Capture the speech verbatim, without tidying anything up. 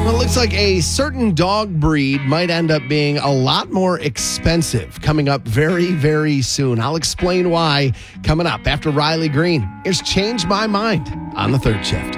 Well, it looks like a certain dog breed might end up being a lot more expensive coming up very, very soon. I'll explain why coming up after Riley Green. Here's Change My Mind on the third shift.